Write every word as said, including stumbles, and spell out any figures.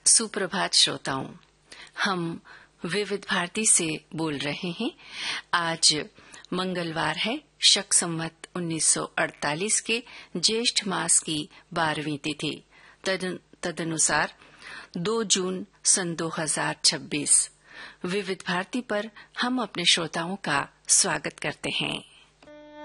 सुप्रभात श्रोताओं, हम विविध भारती से बोल रहे हैं। आज मंगलवार है, शक संवत उन्नीस सौ अड़तालीस के ज्येष्ठ मास की बारहवीं तिथि, तद, तदनुसार दो जून सन दो हजार छब्बीस। विविध भारती पर हम अपने श्रोताओं का स्वागत करते हैं।